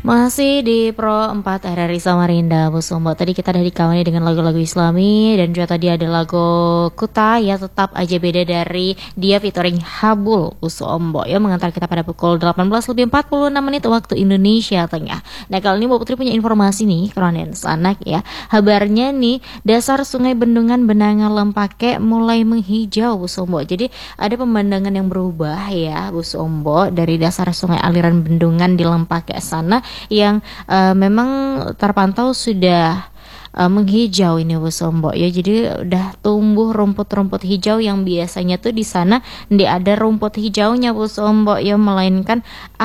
Masih di Pro 4 RRI Samarinda, Bu Sombo. Tadi kita udah dikawani dengan lagu-lagu Islami dan juga tadi ada lagu Kuta ya tetap aja beda dari dia featuring Habul, Bu Sombo ya, mengantar kita pada pukul 18:46 waktu Indonesia Tengah. Nah kali ini Bu Putri punya informasi nih, Kronen Sanak ya. Kabarnya nih dasar sungai Bendungan Benanga Lempake mulai menghijau, Bu Sombo. Jadi ada pemandangan yang berubah ya, Bu Sombo, dari dasar sungai aliran bendungan di Lempake sana yang memang terpantau sudah menghijau ini Bu Sombo ya. Jadi udah tumbuh rumput-rumput hijau yang biasanya tuh di sana tidak ada rumput hijaunya Bu Sombo ya, melainkan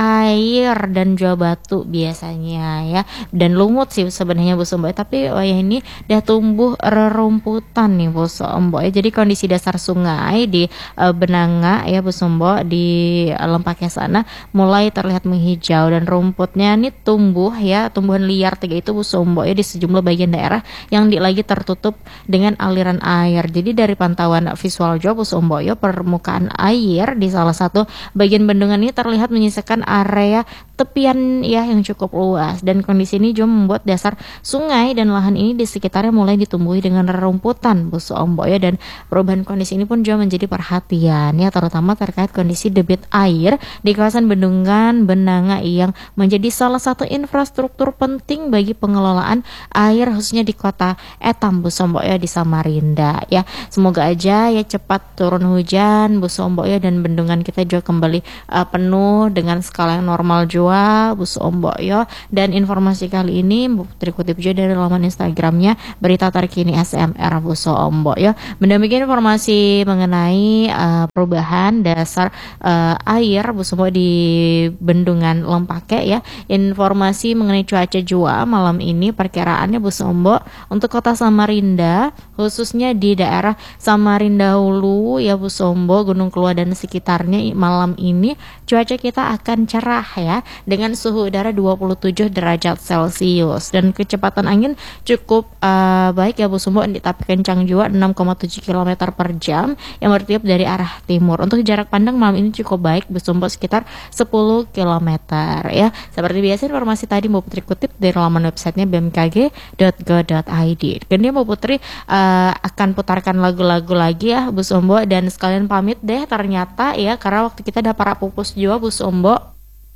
air dan juga batu biasanya ya, dan lumut sih sebenarnya Bu Sombo, tapi ya ini udah tumbuh rerumputan nih Bu Sombo ya. Jadi kondisi dasar sungai di Benanga ya Bu Sombo di Lempake sana mulai terlihat menghijau dan rumputnya nih tumbuh ya, tumbuhan liar tiga itu Bu Sombo ya, di sejumlah bagian daerah yang lagi tertutup dengan aliran air. Jadi dari pantauan visual Bu Sombo ya, permukaan air di salah satu bagian bendungan ini terlihat menyisakan area tepian ya yang cukup luas, dan kondisi ini juga membuat dasar sungai dan lahan ini di sekitarnya mulai ditumbuhi dengan rerumputan Bu Sombo ya. Dan perubahan kondisi ini pun juga menjadi perhatian ya, terutama terkait kondisi debit air di kawasan Bendungan Benanga yang menjadi salah satu infrastruktur penting bagi pengelolaan air khususnya di kota Etam Bu Sombo ya, di Samarinda ya. Semoga aja ya cepat turun hujan Bu Sombo ya, dan bendungan kita juga kembali penuh dengan skala yang normal juga Bu Sombo ya. Dan informasi kali ini Bu Putri kutip juga dari laman Instagramnya Berita Terkini SMR Bu Sombo ya. Demikian informasi mengenai perubahan dasar air Bu Sombo di Bendungan Lempake ya. Informasi mengenai cuaca jua malam ini perkiraannya Bu Sombo untuk kota Samarinda, khususnya di daerah Samarinda Hulu ya Bu Sombo, Gunung Kelua dan sekitarnya, malam ini cuaca kita akan cerah ya, dengan suhu udara 27 derajat Celcius dan kecepatan angin cukup baik ya Bu Sombo, tapi kencang juga 6,7 km per jam yang bertiup dari arah timur. Untuk jarak pandang malam ini cukup baik Bu Sombo, sekitar 10 km ya. Seperti biasa informasi tadi Bu Putri kutip dari laman websitenya bmkg.go.id. Kemudian Bu Putri akan putarkan lagu-lagu lagi ya Bu Sombo, dan sekalian pamit deh ternyata ya, karena waktu kita udah para pupus juga Bu Sombo.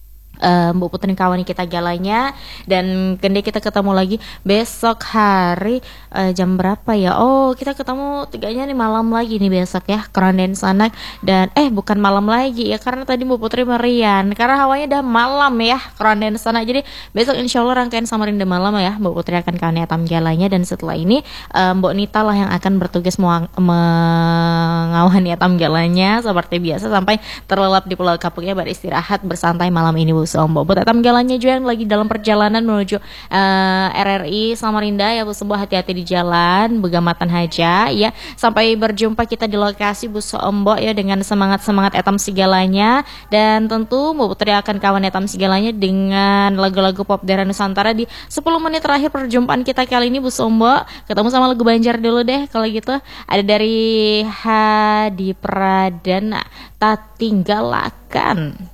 Bu Putri kawani kita galanya, dan kemudian kita ketemu lagi besok hari jam berapa ya? Oh, kita ketemu tiganya nih malam lagi nih besok ya, Kronen Sanak. Dan bukan malam lagi ya, karena tadi Bu Putri merian karena hawanya udah malam ya, Kronen Sanak. Jadi besok insya Allah rangkaian Samarinda malam ya, Bu Putri akan kawani Etam galanya, dan setelah ini Mbok Nita lah yang akan bertugas mengawani Etam galanya seperti biasa sampai terlelap di Pulau Kapuknya beristirahat bersantai malam ini Bu Sombo. Buat Etam galanya juga yang lagi dalam perjalanan menuju RRI Samarinda ya Bu Sombo, hati-hati di jalan, begamatan haja ya. Sampai berjumpa kita di lokasi Bu Sombo ya, dengan semangat-semangat Etam segalanya. Dan tentu Bu Putri akan kawan Etam segalanya dengan lagu-lagu pop daerah Nusantara di 10 menit terakhir perjumpaan kita kali ini Bu Sombo. Ketemu sama lagu Banjar dulu deh kalau gitu. Ada dari Hadi Pradana, Tak Tinggalakan.